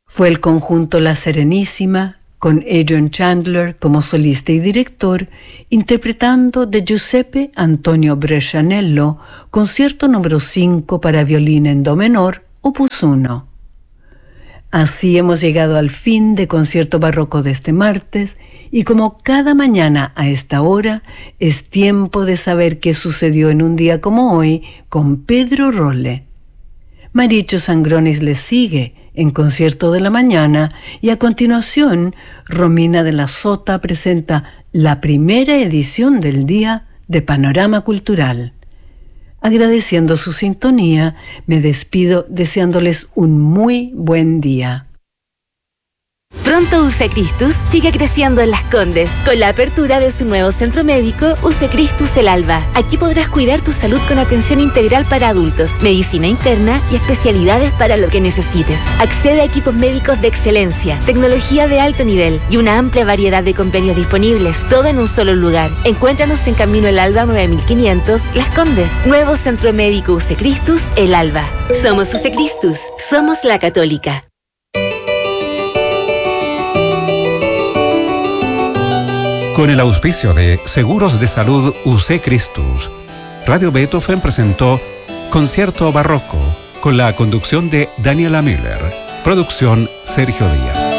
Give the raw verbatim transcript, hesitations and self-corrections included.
Fue el conjunto La Serenísima, con Adrian Chandler como solista y director, interpretando de Giuseppe Antonio Brescianello, concierto número cinco para violín en do menor, opus uno. Así hemos llegado al fin de Concierto Barroco de este martes, y como cada mañana a esta hora, es tiempo de saber qué sucedió en un día como hoy con Pedro Rolle. Maricho Sangronis le sigue en Concierto de la Mañana, y a continuación Romina de la Sota presenta la primera edición del día de Panorama Cultural. Agradeciendo su sintonía, me despido deseándoles un muy buen día. Pronto U C Christus sigue creciendo en Las Condes con la apertura de su nuevo centro médico U C Christus El Alba. Aquí podrás cuidar tu salud con atención integral para adultos, medicina interna y especialidades para lo que necesites. Accede a equipos médicos de excelencia, tecnología de alto nivel y una amplia variedad de convenios disponibles, todo en un solo lugar. Encuéntranos en Camino El Alba nueve mil quinientos, Las Condes. Nuevo centro médico U C Christus El Alba. Somos U C Christus, somos la Católica. Con el auspicio de Seguros de Salud U C Christus, Radio Beethoven presentó Concierto Barroco con la conducción de Daniela Müller. Producción Sergio Díaz.